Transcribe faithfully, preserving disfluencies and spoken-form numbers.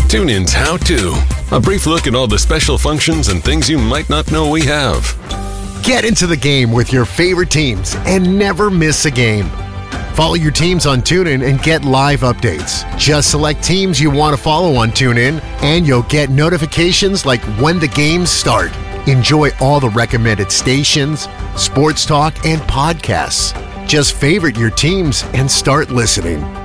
TuneIn's How To. A brief look at all the special functions and things you might not know we have. Get into the game with your favorite teams and never miss a game. Follow your teams on TuneIn and get live updates. Just select teams you want to follow on TuneIn, and you'll get notifications like when the games start. Enjoy all the recommended stations, sports talk, and podcasts. Just favorite your teams and start listening.